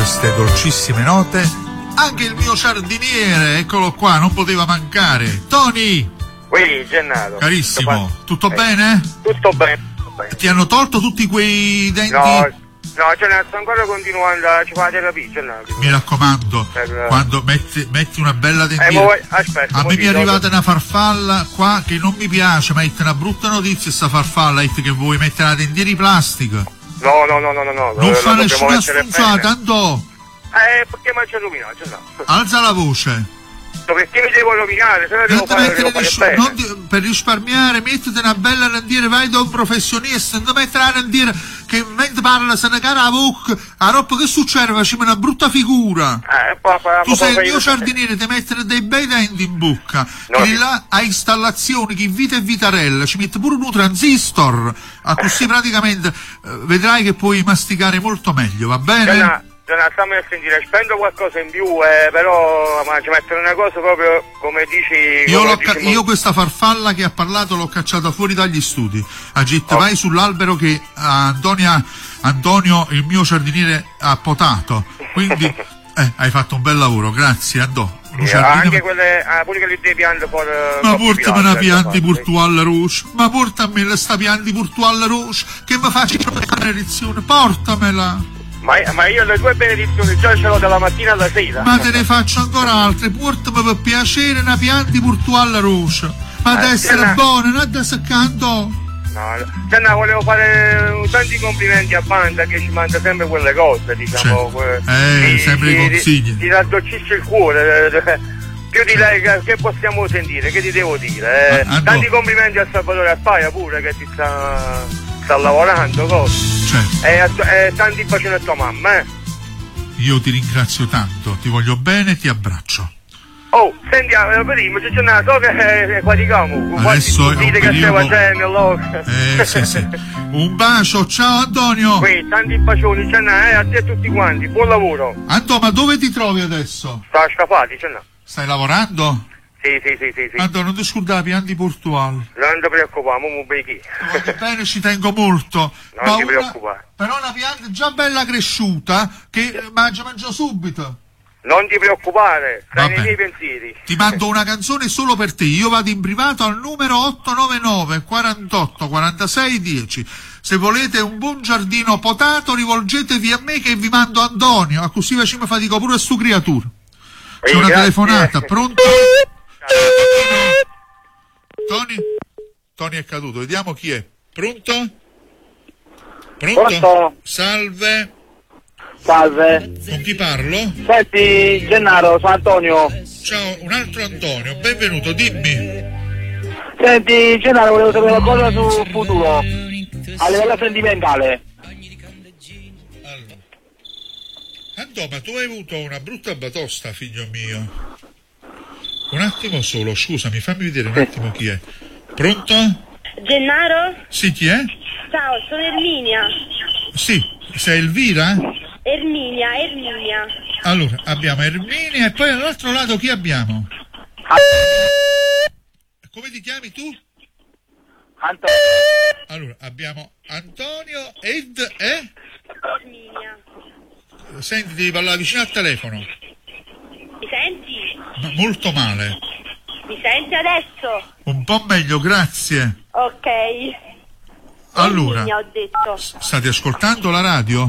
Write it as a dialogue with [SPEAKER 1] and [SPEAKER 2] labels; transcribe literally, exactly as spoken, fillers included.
[SPEAKER 1] queste dolcissime note anche il mio giardiniere, eccolo qua, non poteva mancare. Tony!
[SPEAKER 2] Oui, Gennaro.
[SPEAKER 1] Carissimo, tutto eh. bene?
[SPEAKER 2] Tutto bene, tutto bene.
[SPEAKER 1] Ti hanno tolto tutti quei denti?
[SPEAKER 2] No. No, Gennaro, sto ancora continuando a fare la terapia, Gennaro.
[SPEAKER 1] Mi raccomando, per... quando metti, metti una bella dentiera.
[SPEAKER 2] Eh, vuoi... Aspetta,
[SPEAKER 1] a me mi è arrivata una farfalla qua che non mi piace, ma è una brutta notizia sta farfalla, che vuoi mettere la dentiera di plastica.
[SPEAKER 2] No, no, no, no, no, no.
[SPEAKER 1] Non fa nessuna sfunzata, andò.
[SPEAKER 2] Eh, perché mi c'è rovinato, Gennaro.
[SPEAKER 1] Alza la voce.
[SPEAKER 2] Perché mi devo rovinare, se no devo fare, devo fare bene.
[SPEAKER 1] Non ti, per risparmiare, mettiti una bella rendiera, vai da un professionista, non mettere la rendiera che mentre parla se ne cara la bocca, a roba che succede, facciamo una brutta figura.
[SPEAKER 2] Eh, papà,
[SPEAKER 1] tu sei il mio giardiniere, ti mettere dei bei denti in bocca, no, che là a installazioni, che vita e vitarella, ci mette pure un transistor, a così praticamente eh, vedrai che puoi masticare molto meglio, va bene?
[SPEAKER 2] Già, stammi a sentire, spendo qualcosa in più, eh, però ma ci mettono una cosa proprio come dici.
[SPEAKER 1] Io,
[SPEAKER 2] come
[SPEAKER 1] dici, io questa farfalla che ha parlato l'ho cacciata fuori dagli studi. Agit, oh. Vai sull'albero che Antonia, Antonio, il mio giardiniere, ha potato. Quindi eh, hai fatto un bel lavoro, grazie, Andò.
[SPEAKER 2] Sì, anche quelle, ah, pure che le piante fuori.
[SPEAKER 1] Ma portami una pianta portuale rouge, ma portami questa pianta portuale rouge che mi faccia una lezione, portamela.
[SPEAKER 2] Ma, ma io le tue benedizioni già ce l'ho dalla mattina alla sera.
[SPEAKER 1] Ma te ne faccio ancora altre, portami per piacere una pianta portuale rouge. Ma ad eh, essere Gianna... buona, non ad essere accanto.
[SPEAKER 2] No, Gianna, volevo fare tanti complimenti a Banda che ci manda sempre quelle cose, diciamo.
[SPEAKER 1] Cioè, eh, ti, sempre i consigli.
[SPEAKER 2] Ti, ti raddolcisce il cuore. Più di lei che, che possiamo sentire, che ti devo dire? Eh? Tanti complimenti a Salvatore Appaia pure che ti sta, sta lavorando, cosa.
[SPEAKER 1] Certo.
[SPEAKER 2] E, e tanti baci a tua mamma, eh?
[SPEAKER 1] Io ti ringrazio tanto, ti voglio bene e ti abbraccio.
[SPEAKER 2] Oh, senti, vediamo, c'è una so che fatichiamo.
[SPEAKER 1] Adesso è un
[SPEAKER 2] che
[SPEAKER 1] periodo...
[SPEAKER 2] facendo,
[SPEAKER 1] eh, sì, sì. Un bacio, ciao Antonio.
[SPEAKER 2] Qui, tanti bacioni, c'è una, eh, a te e tutti quanti, buon lavoro.
[SPEAKER 1] Antonio, ma dove ti trovi adesso?
[SPEAKER 2] Sta scappati, c'è una.
[SPEAKER 1] Stai lavorando?
[SPEAKER 2] Sì, sì, sì, sì, sì.
[SPEAKER 1] Antonio, non ti scordare la pianta portuale.
[SPEAKER 2] Non ti preoccupare, mo mi chi.
[SPEAKER 1] Va bene, ci tengo molto.
[SPEAKER 2] Non
[SPEAKER 1] ma
[SPEAKER 2] ti
[SPEAKER 1] una,
[SPEAKER 2] preoccupare.
[SPEAKER 1] Però una pianta già bella cresciuta che mangia, mangia subito.
[SPEAKER 2] Non ti preoccupare, stai nei miei pensieri.
[SPEAKER 1] Ti mando una canzone solo per te. Io vado in privato al numero otto nove nove quarantotto quarantasei dieci. Se volete un buon giardino potato, rivolgetevi a me che vi mando Antonio. A così facciamo fatico pure a stu creatura. C'è una grazie. Telefonata, pronto? Tony? Tony è caduto, vediamo chi è. Pronto? Pronto?
[SPEAKER 3] Pronto?
[SPEAKER 1] Salve.
[SPEAKER 3] Salve.
[SPEAKER 1] Con chi parlo?
[SPEAKER 3] Senti, Gennaro, sono Antonio.
[SPEAKER 1] Ciao, un altro Antonio, benvenuto, dimmi.
[SPEAKER 3] Senti, Gennaro, volevo sapere qualcosa sul futuro, a livello sentimentale.
[SPEAKER 1] Allora. Antonio, ma tu hai avuto una brutta batosta, figlio mio. Un attimo solo, scusami, fammi vedere un attimo chi è. Pronto?
[SPEAKER 4] Gennaro?
[SPEAKER 1] Sì, chi è?
[SPEAKER 4] Ciao, sono Erminia.
[SPEAKER 1] Sì, sei Elvira?
[SPEAKER 4] Erminia, Erminia.
[SPEAKER 1] Allora, abbiamo Erminia e poi all'altro lato chi abbiamo? Come ti chiami tu?
[SPEAKER 3] Antonio.
[SPEAKER 1] Allora, abbiamo Antonio ed e?
[SPEAKER 4] Erminia.
[SPEAKER 1] Senti, devi parlare vicino al telefono.
[SPEAKER 4] Mi senti?
[SPEAKER 1] Ma molto male.
[SPEAKER 4] Mi senti adesso?
[SPEAKER 1] Un po' meglio, grazie.
[SPEAKER 4] Ok.
[SPEAKER 1] Allora,
[SPEAKER 4] Erminia, ho detto.
[SPEAKER 1] state ascoltando la radio?